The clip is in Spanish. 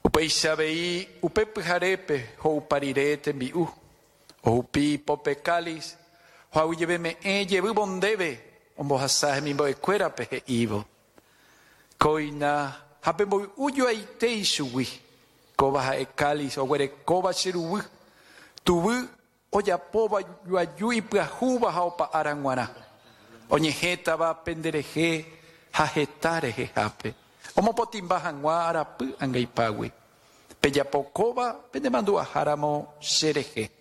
Upeisabei, upepjarepe, houparirete mbiu, oupi popecalis, haulleveme llevu bondeve, ombohasaje mimboekuérape he'ívo. Koina, hapemboi ujuaitei chugui, kóva ha'ecalis, oguerekóva cheruvy, tuvy ojapóva juajúi pyahúva ha opa'ára g̃uarã. Oñehẽtava penderehe ha heta rehehápe. Omopotĩmba hag̃ua arapy angaipágui. Pejapokóva pendemandu'aháramo cherehe.